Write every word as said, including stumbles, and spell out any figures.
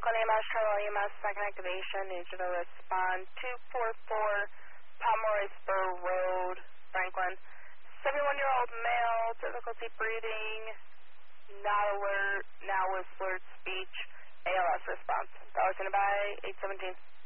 one E M S, Charlotte E M S, second activation. Need you to respond. two four four Pomeroy Spur Road, Franklin. seventy-one-year-old male, difficulty breathing, not alert, now with slurred speech, A L S response. Dollar sent by eight seventeen.